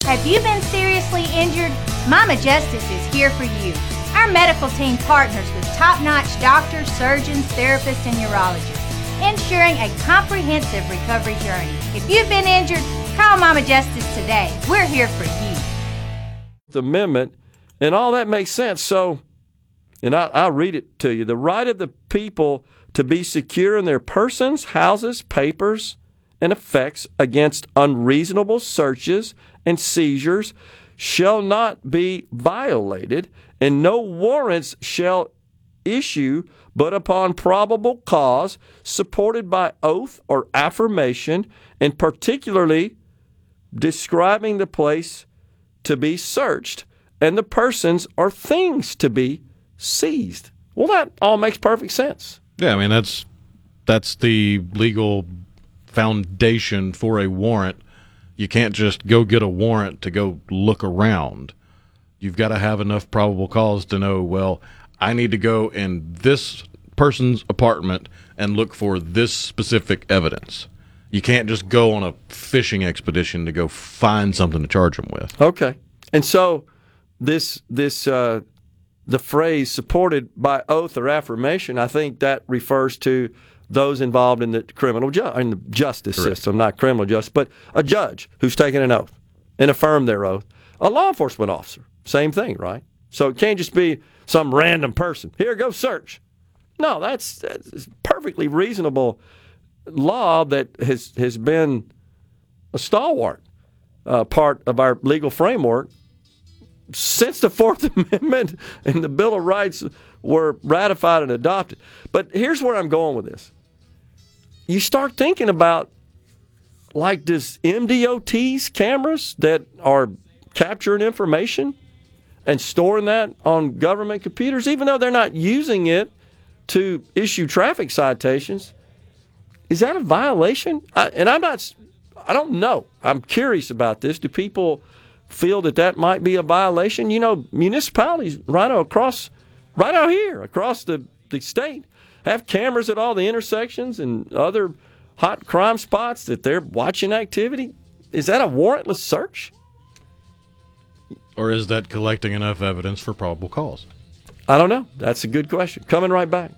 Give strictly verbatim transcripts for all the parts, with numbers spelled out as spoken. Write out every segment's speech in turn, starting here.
Have you been seriously injured? Mama Justice is here for you. Our medical team partners with top-notch doctors, surgeons, therapists, and urologists, ensuring a comprehensive recovery journey. If you've been injured, call Mama Justice today. We're here for you. The amendment, and all that makes sense. So, and I, I'll read it to you. The right of the people to be secure in their persons, houses, papers, and effects against unreasonable searches and seizures shall not be violated, and no warrants shall issue but upon probable cause, supported by oath or affirmation, and particularly describing the place to be searched and the persons or things to be seized. Well, that all makes perfect sense. Yeah, I mean, that's that's the legal foundation for a warrant. You can't just go get a warrant to go look around. You've got to have enough probable cause to know, well, I need to go in this person's apartment and look for this specific evidence. You can't just go on a fishing expedition to go find something to charge them with. Okay. And so this this uh, the phrase supported by oath or affirmation, I think that refers to those involved in the criminal ju- in the justice Correct. system, not criminal justice, but a judge who's taken an oath and affirmed their oath. A law enforcement officer, same thing, right? So it can't just be some random person. Here, go search. No, that's, that's perfectly reasonable law that has, has been a stalwart uh, part of our legal framework since the Fourth Amendment and the Bill of Rights were ratified and adopted. But here's where I'm going with this. You start thinking about, like, does M D O T's cameras that are capturing information and storing that on government computers, even though they're not using it to issue traffic citations, is that a violation? I, and I'm not, I don't know. I'm curious about this. Do people feel that that might be a violation? You know, municipalities right across, right out here, across the, the state, have cameras at all the intersections and other hot crime spots that they're watching activity. Is that a warrantless search? Or is that collecting enough evidence for probable cause? I don't know. That's a good question. Coming right back.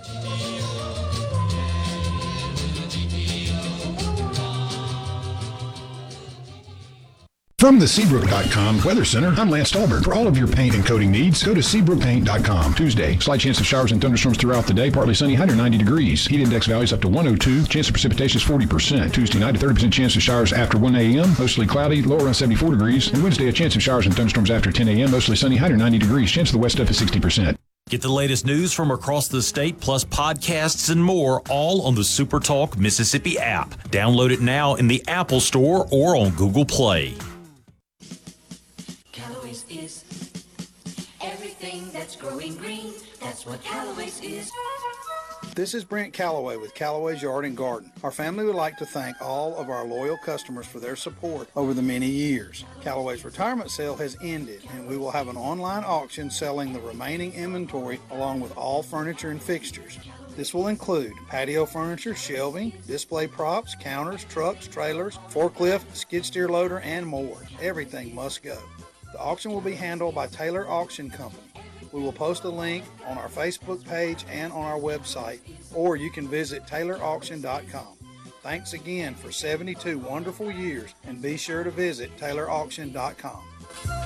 From the Seabrook dot com Weather Center, I'm Lance Stallberg. For all of your paint and coating needs, go to Seabrook Paint dot com. Tuesday, slight chance of showers and thunderstorms throughout the day, partly sunny, one hundred ninety degrees. Heat index values up to one oh two. Chance of precipitation is forty percent. Tuesday night, a thirty percent chance of showers after one a.m. Mostly cloudy, low around seventy-four degrees. And Wednesday, a chance of showers and thunderstorms after ten a.m. Mostly sunny, one hundred ninety degrees. Chance of the west up is sixty percent. Get the latest news from across the state, plus podcasts and more, all on the SuperTalk Mississippi app. Download it now in the Apple Store or on Google Play. Callaway's is everything that's growing green. That's what Callaway's is. This is Brent Callaway with Callaway's Yard and Garden. Our family would like to thank all of our loyal customers for their support over the many years. Callaway's retirement sale has ended, and we will have an online auction selling the remaining inventory along with all furniture and fixtures. This will include patio furniture, shelving, display props, counters, trucks, trailers, forklift, skid steer loader, and more. Everything must go. The auction will be handled by Taylor Auction Company. We will post a link on our Facebook page and on our website, or you can visit Taylor Auction dot com. Thanks again for seventy-two wonderful years, and be sure to visit Taylor Auction dot com.